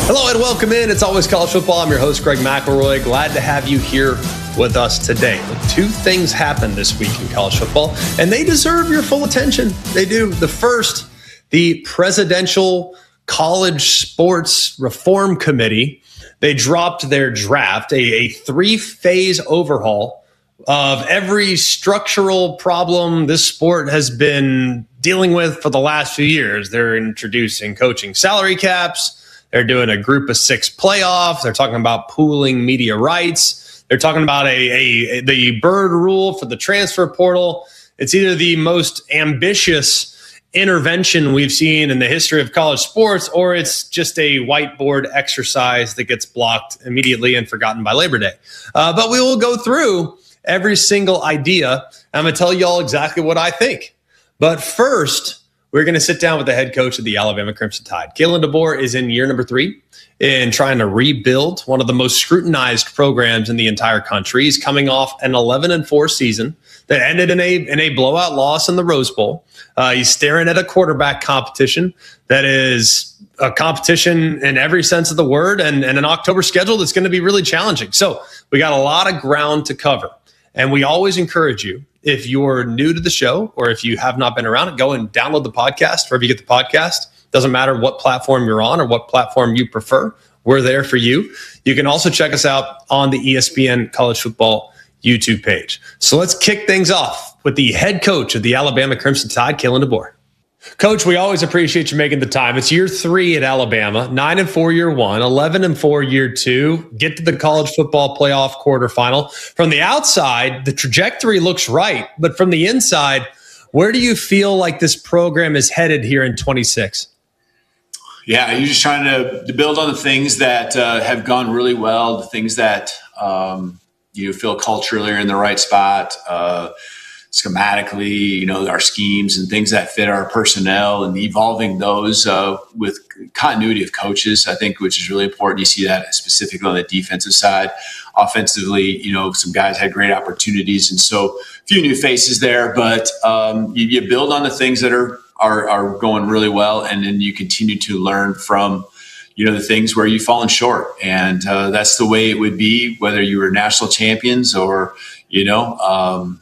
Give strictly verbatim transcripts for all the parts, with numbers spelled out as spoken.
Hello and welcome in. It's Always College Football. I'm your host, Greg McElroy. Glad to have you here with us today. Two things happened this week in college football, and they deserve your full attention. They do. The first, the Presidential College Sports Reform Committee, they dropped their draft, a, a three-phase overhaul of every structural problem this sport has been dealing with for the last few years. They're introducing coaching salary caps. They're doing a group of six playoff. They're talking about pooling media rights. They're talking about a, a, a the bird rule for the transfer portal. It's either the most ambitious intervention we've seen in the history of college sports, or it's just a whiteboard exercise that gets blocked immediately and forgotten by Labor Day. Uh, but we will go through every single idea. I'm going to tell you all exactly what I think. But first, we're going to sit down with the head coach of the Alabama Crimson Tide. Kalen DeBoer is in year number three in trying to rebuild one of the most scrutinized programs in the entire country. He's coming off an eleven and four season that ended in a in a blowout loss in the Rose Bowl. Uh, he's staring at a quarterback competition that is a competition in every sense of the word, and, and an October schedule that's going to be really challenging. So we got a lot of ground to cover. And we always encourage you, if you're new to the show or if you have not been around it, go and download the podcast wherever you get the podcast. Doesn't matter what platform you're on or what platform you prefer. We're there for you. You can also check us out on the E S P N College Football YouTube page. So let's kick things off with the head coach of the Alabama Crimson Tide, Kalen DeBoer. Coach, we always appreciate you making the time. It's year three at Alabama, nine and four year one, eleven and four year two. Get to the college football playoff quarterfinal. From the outside, the trajectory looks right, but from the inside, where do you feel like this program is headed here in twenty-six? Yeah, you're just trying to, to build on the things that uh, have gone really well, the things that um, you feel culturally are in the right spot. Uh, schematically, you know, our schemes and things that fit our personnel, and evolving those uh, with continuity of coaches, I think, which is really important. You see that specifically on the defensive side. Offensively, you know, some guys had great opportunities, and so a few new faces there, but um, you, you build on the things that are, are, are going really well, and then you continue to learn from, you know, the things where you've fallen short. And uh, that's the way it would be, whether you were national champions or, you know, um,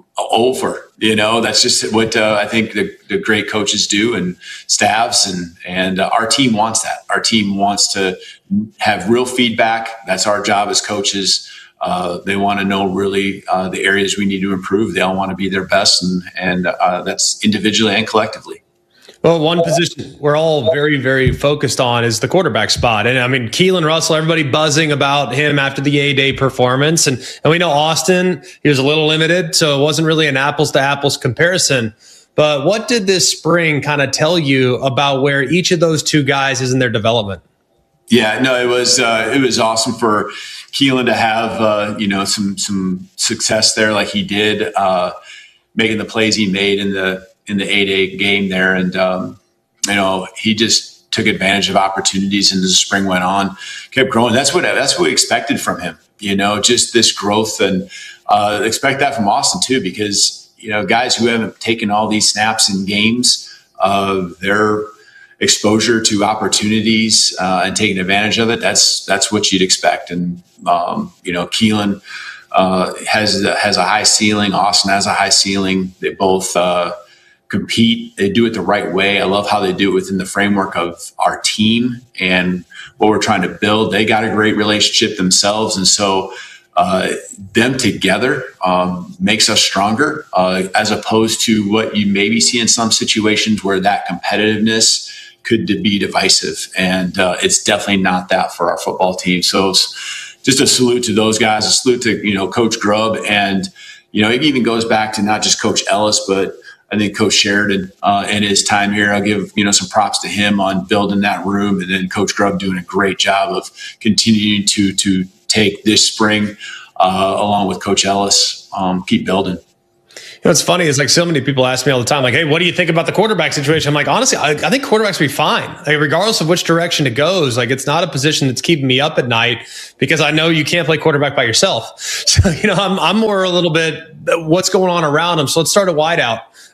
over, you know, that's just what uh, I think the, the great coaches do, and staffs, and and uh, our team wants that. Our team wants to have real feedback. That's our job as coaches. Uh, they want to know really uh, the areas we need to improve. They all want to be their best, and and uh, that's individually and collectively. Well, one position we're all very, very focused on is the quarterback spot. And I mean, Keelan Russell, everybody buzzing about him after the A-Day performance. And, and we know Austin, he was a little limited, so it wasn't really an apples to apples comparison. But what did this spring kind of tell you about where each of those two guys is in their development? Yeah, no, it was uh, it was awesome for Keelan to have, uh, you know, some some success there like he did, uh, making the plays he made in the in the A-Day game there. And, um, you know, he just took advantage of opportunities, and as the spring went on, kept growing. That's what, that's what we expected from him, you know, just this growth, and uh, expect that from Austin too, because, you know, guys who haven't taken all these snaps in games, uh, their exposure to opportunities uh, and taking advantage of it, that's, that's what you'd expect. And, um, you know, Keelan uh, has, has a high ceiling. Austin has a high ceiling. They both, uh, compete. They do it the right way. I love how they do it within the framework of our team and what we're trying to build. They got a great relationship themselves. And so uh, them together um, makes us stronger uh, as opposed to what you maybe see in some situations where that competitiveness could be divisive. And uh, it's definitely not that for our football team. So it's just a salute to those guys, a salute to, you know, Coach Grubb. And, you know, it even goes back to not just Coach Ellis, but I think Coach Sheridan uh, and his time here, I'll give, you know, some props to him on building that room, and then Coach Grubb doing a great job of continuing to to take this spring uh, along with Coach Ellis, um, keep building. You know, what's funny is like so many people ask me all the time, like, hey, what do you think about the quarterback situation? I'm like, honestly, I, I think quarterbacks will be fine. Like, regardless of which direction it goes, like, it's not a position that's keeping me up at night, because I know you can't play quarterback by yourself. So, you know, I'm, I'm more a little bit what's going on around them. So let's start at wideout.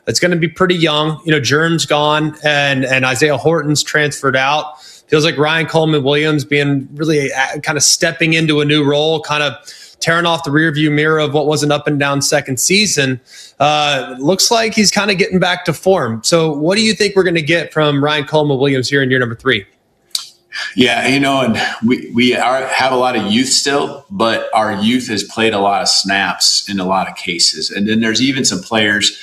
It's going to be pretty young. You know, Jerm's gone and, and Isaiah Horton's transferred out. Feels like Ryan Coleman-Williams being really uh, kind of stepping into a new role, kind of tearing off the rearview mirror of what was an up and down second season. Uh, looks like he's kind of getting back to form. So what do you think we're going to get from Ryan Coleman-Williams here in year number three? Yeah, you know, and we, we are, have a lot of youth still, but our youth has played a lot of snaps in a lot of cases. And then there's even some players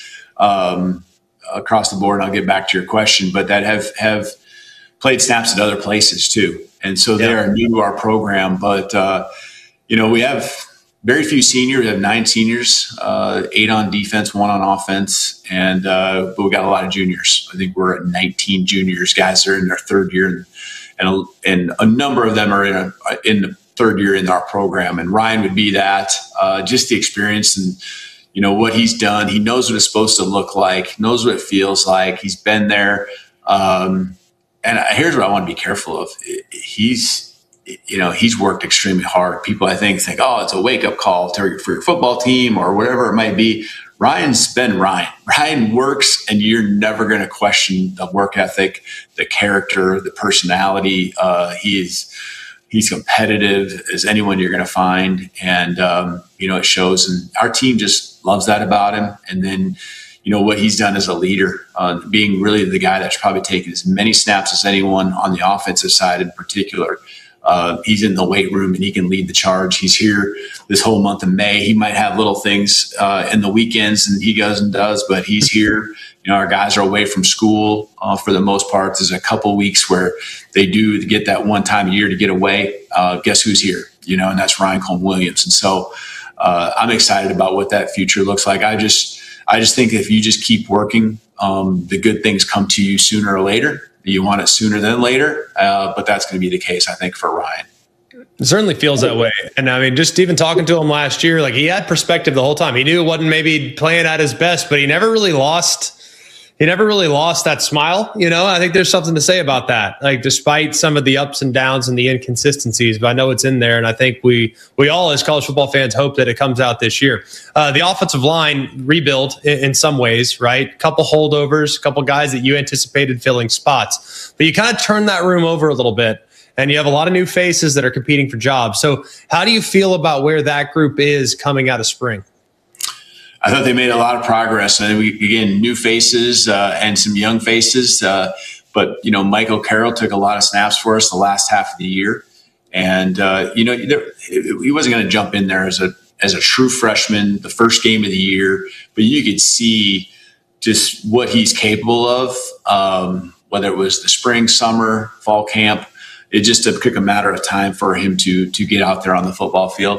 um, across the board, and I'll get back to your question, but that have, have played snaps at other places too. And so they yeah. are new to our program, but, uh, you know, we have very few seniors. We have nine seniors, uh, eight on defense, one on offense, and uh, but we got a lot of juniors. I think we're at nineteen juniors, guys that are in their third year, and and a, and a number of them are in a, in the third year in our program. And Ryan would be that. Uh, just the experience and you know what he's done. He knows what it's supposed to look like. Knows what it feels like. He's been there. Um, and here's what I want to be careful of. He's You know, he's worked extremely hard. People, I think, think, oh, it's a wake-up call to, for your football team or whatever it might be. Ryan's been Ryan. Ryan works, and you're never going to question the work ethic, the character, the personality. Uh, he's he's competitive as anyone you're going to find, and um, you know it shows. And our team just loves that about him. And then, you know, what he's done as a leader, uh, being really the guy that's probably taken as many snaps as anyone on the offensive side in particular. Uh, he's in the weight room and he can lead the charge. He's here this whole month of May. He might have little things uh, in the weekends and he goes and does, but he's here. You know, our guys are away from school uh, for the most part. There's a couple weeks where they do get that one time a year to get away. Uh, guess who's here? You know, and that's Ryan Coleman-Williams. And so uh, I'm excited about what that future looks like. I just, I just think if you just keep working, um, the good things come to you sooner or later. You want it sooner than later, uh, but that's going to be the case, I think, for Ryan. It certainly feels that way. And I mean, just even talking to him last year, like he had perspective the whole time. He knew it wasn't maybe playing at his best, but he never really lost. He never really lost that smile. You know, I think there's something to say about that. Like, despite some of the ups and downs and the inconsistencies, but I know it's in there. And I think we, we all as college football fans hope that it comes out this year. Uh, the offensive line rebuild in, in some ways, right? Couple holdovers, a couple guys that you anticipated filling spots, but you kind of turn that room over a little bit. And you have a lot of new faces that are competing for jobs. So how do you feel about where that group is coming out of spring? I thought they made a lot of progress. And we, again, new faces uh, and some young faces. Uh, but, you know, Michael Carroll took a lot of snaps for us the last half of the year. And, uh, you know, there, he wasn't going to jump in there as a as a true freshman, the first game of the year. But you could see just what he's capable of, um, whether it was the spring, summer, fall camp. It just took a matter of time for him to to get out there on the football field.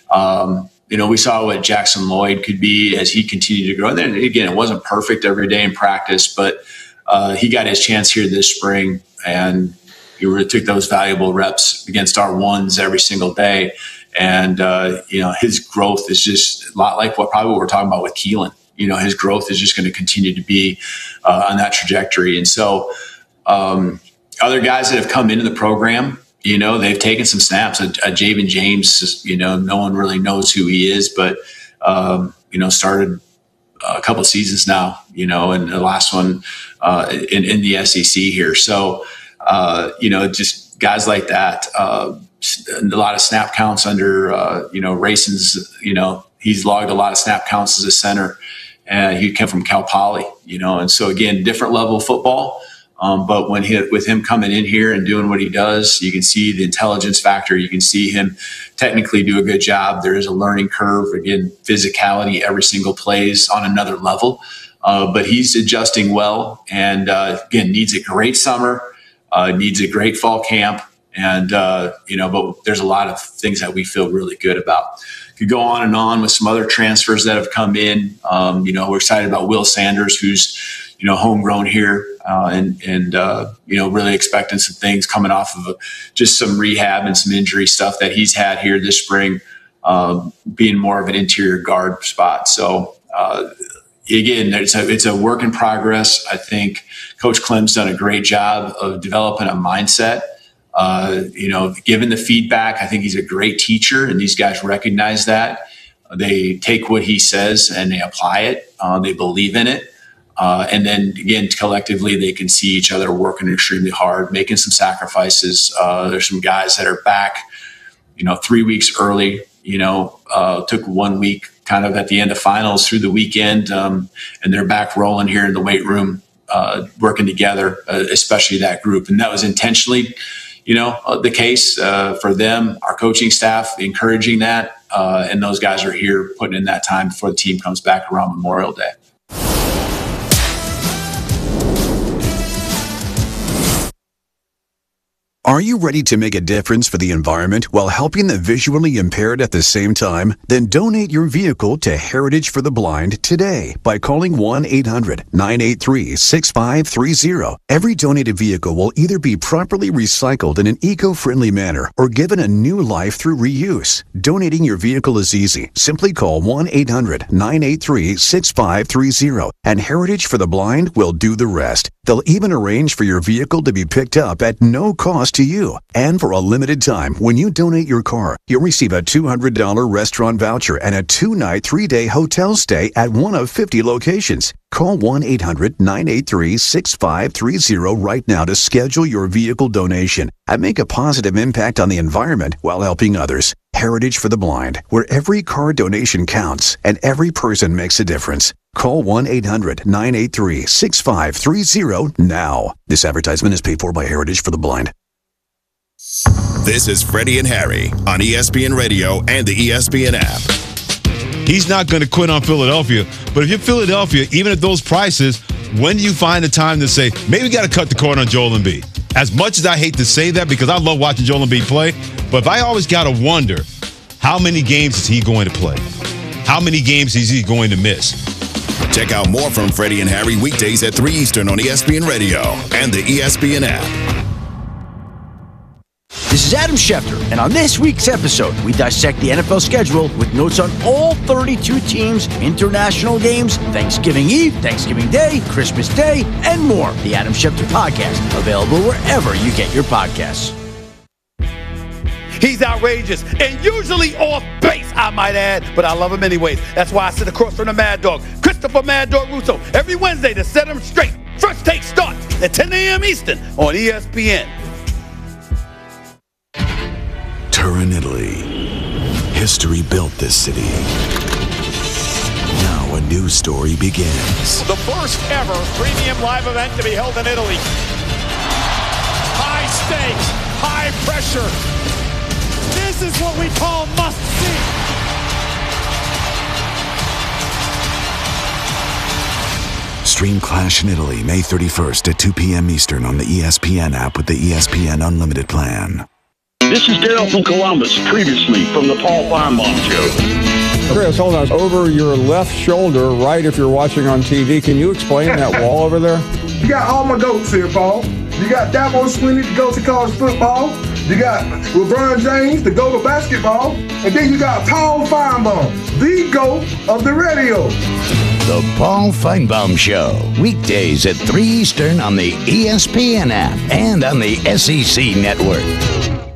Um, you know, we saw what Jackson Lloyd could be as he continued to grow. And then again, it wasn't perfect every day in practice, but uh, he got his chance here this spring, and he really took those valuable reps against our ones every single day. And uh, you know, his growth is just a lot like what probably what we're talking about with Keelan. You know, his growth is just going to continue to be uh, on that trajectory. And so, um, other guys that have come into the program, you know, they've taken some snaps. A, a Javen James, you know, no one really knows who he is, but, um, you know, started a couple of seasons now, you know, and the last one uh, in, in the S E C here. So, uh, you know, just guys like that, uh, a lot of snap counts under, uh, you know, Rayson's, you know, he's logged a lot of snap counts as a center. And he came from Cal Poly, you know, and so, again, different level of football. Um, but when he, with him coming in here and doing what he does, you can see the intelligence factor. You can see him technically do a good job. There is a learning curve. Again, physicality, every single plays on another level. Uh, but he's adjusting well, and uh, again, needs a great summer, uh, needs a great fall camp, and uh, you know. But there's a lot of things that we feel really good about. Could go on and on with some other transfers that have come in. Um, you know, we're excited about Will Sanders, who's you know homegrown here. Uh, and, and uh, you know, really expecting some things coming off of a, just some rehab and some injury stuff that he's had here this spring, um, being more of an interior guard spot. So, uh, again, it's a, it's a work in progress. I think Coach Clem's done a great job of developing a mindset. Uh, you know, given the feedback, I think he's a great teacher, and these guys recognize that. They take what he says and they apply it. Uh, they believe in it. Uh, and then again, collectively, they can see each other working extremely hard, making some sacrifices. Uh, there's some guys that are back, you know, three weeks early, you know, uh, took one week kind of at the end of finals through the weekend. Um, and they're back rolling here in the weight room, uh, working together, uh, especially that group. And that was intentionally, you know, uh, the case uh, for them, our coaching staff, encouraging that. Uh, and those guys are here putting in that time before the team comes back around Memorial Day. Are you ready to make a difference for the environment while helping the visually impaired at the same time? Then donate your vehicle to Heritage for the Blind today by calling one eight hundred nine eight three six five three zero. Every donated vehicle will either be properly recycled in an eco-friendly manner or given a new life through reuse. Donating your vehicle is easy. Simply call one eight hundred nine eight three six five three zero and Heritage for the Blind will do the rest. They'll even arrange for your vehicle to be picked up at no cost to you. And for a limited time, when you donate your car, you'll receive a two hundred dollars restaurant voucher and a two-night, three-day hotel stay at one of fifty locations. Call one eight hundred nine eight three six five three zero right now to schedule your vehicle donation and make a positive impact on the environment while helping others. Heritage for the Blind, where every car donation counts and every person makes a difference. Call one eight hundred nine eight three six five three zero now. This advertisement is paid for by Heritage for the Blind. This is Freddie and Harry on E S P N Radio and the E S P N app. He's not going to quit on Philadelphia, but if you're Philadelphia, even at those prices, when do you find the time to say, maybe we got to cut the cord on Joel Embiid? As much as I hate to say that because I love watching Joel Embiid play, but if I always got to wonder, how many games is he going to play? How many games is he going to miss? Check out more from Freddie and Harry weekdays at three Eastern on E S P N Radio and the E S P N app. This is Adam Schefter, and on this week's episode, we dissect the N F L schedule with notes on all thirty-two teams, international games, Thanksgiving Eve, Thanksgiving Day, Christmas Day, and more. The Adam Schefter Podcast, available wherever you get your podcasts. He's outrageous and usually off base, I might add, but I love him anyways. That's why I sit across from the Mad Dog, Christopher Mad Dog Russo, every Wednesday to set him straight. First Take starts at ten a.m. Eastern on E S P N. Turin, Italy. History built this city. Now a new story begins. The first ever premium live event to be held in Italy. High stakes, high pressure. This is what we call must see. Stream Clash in Italy May thirty-first at two p.m. Eastern on the E S P N app with the E S P N Unlimited plan. This is Dale from Columbus, previously from the Paul Feinbaum Show. Chris, hold on. Over your left shoulder, right if you're watching on T V, can you explain that wall over there? You got all my goats here, Paul. You got Dabo Swinney, the goat to college football. You got LeBron James, the goat of basketball. And then you got Paul Feinbaum, the goat of the radio. The Paul Feinbaum Show, weekdays at three Eastern on the E S P N app and on the S E C network.